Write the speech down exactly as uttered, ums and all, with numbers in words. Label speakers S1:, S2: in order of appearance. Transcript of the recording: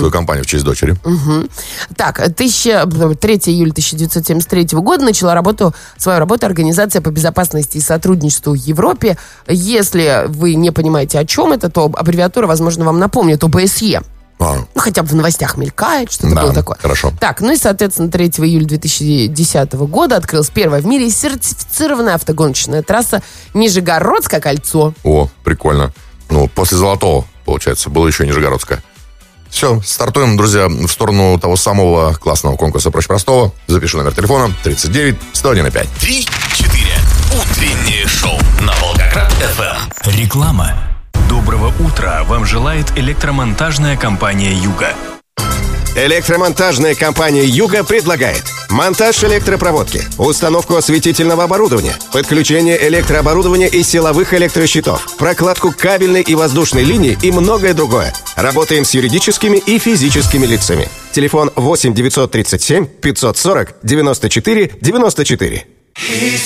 S1: свою компанию в честь дочери.
S2: Угу. Так, третьего июля тысяча девятьсот семьдесят третьего года начала работу, свою работу Организация по безопасности и сотрудничеству в Европе. Если вы не понимаете, о чем это, то аббревиатура, возможно, вам напомнит о бэ эс е.
S1: А.
S2: Ну, хотя бы в новостях мелькает, что-то
S1: Да,
S2: было такое.
S1: Хорошо.
S2: Так, ну и, соответственно, третьего июля две тысячи десятого года открылась первая в мире сертифицированная автогоночная трасса Нижегородское кольцо.
S1: О, прикольно. Ну, после Золотого, получается, было еще Нижегородское. Все, стартуем, друзья, в сторону того самого классного конкурса «Проще простого». Запишу номер телефона тридцать девять сто один пять.
S3: Три-четыре. Утреннее шоу на Волгоград эф эм.
S4: Реклама. Доброго утра вам желает электромонтажная компания «Юга».
S5: Электромонтажная компания «Юга» предлагает монтаж электропроводки, установку осветительного оборудования, подключение электрооборудования и силовых электрощитов, прокладку кабельной и воздушной линии и многое другое. Работаем с юридическими и физическими лицами. Телефон восемь девятьсот тридцать семь пятьсот сорок девяносто четыре девяносто четыре.